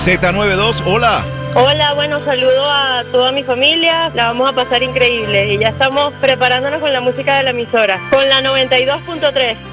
Z92, hola. Hola, bueno, saludo a toda mi familia, la vamos a pasar increíble y ya estamos preparándonos con la música de la emisora, con la 92.3.